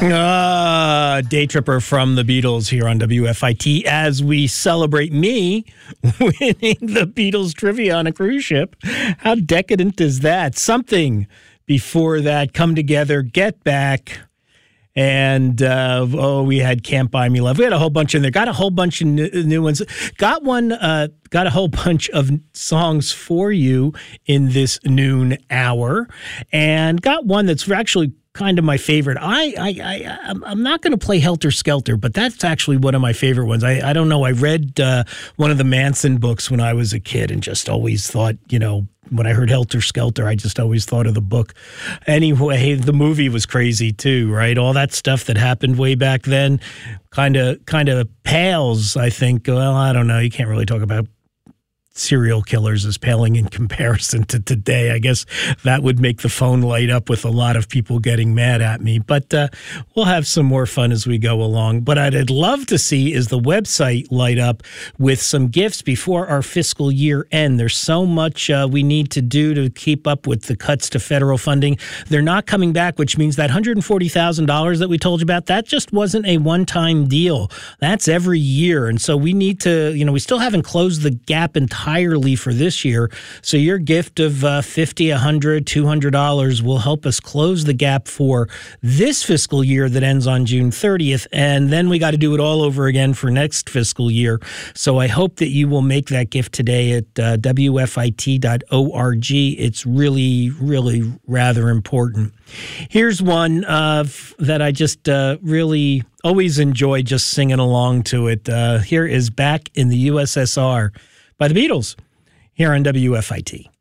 Day Tripper from the Beatles here on WFIT as we celebrate me winning the Beatles trivia on a cruise ship. How decadent is that? Something before that, Come Together, Get Back, and we had Can't Buy Me Love. We had a whole bunch in there. Got a whole bunch of new ones. Got a whole bunch of songs for you in this noon hour, and got one that's actually kind of my favorite. I'm not going to play Helter Skelter, but that's actually one of my favorite ones. I don't know. I read one of the Manson books when I was a kid and just always thought, when I heard Helter Skelter, I just always thought of the book. Anyway, the movie was crazy too, right? All that stuff that happened way back then kind of pales, I think. Well, I don't know. You can't really talk about serial killers as paling in comparison to today. I guess that would make the phone light up with a lot of people getting mad at me, but we'll have some more fun as we go along. But I'd love to see is the website light up with some gifts before our fiscal year end. There's so much we need to do to keep up with the cuts to federal funding. They're not coming back, which means that $140,000 that we told you about, that just wasn't a one-time deal. That's every year. And so we need to, we still haven't closed the gap entirely for this year. So your gift of $50, $100, $200 will help us close the gap for this fiscal year that ends on June 30th. And then we got to do it all over again for next fiscal year. So I hope that you will make that gift today at WFIT.org. It's really, really rather important. Here's one that I just really always enjoy just singing along to it. Here is Back in the USSR by the Beatles here on WFIT.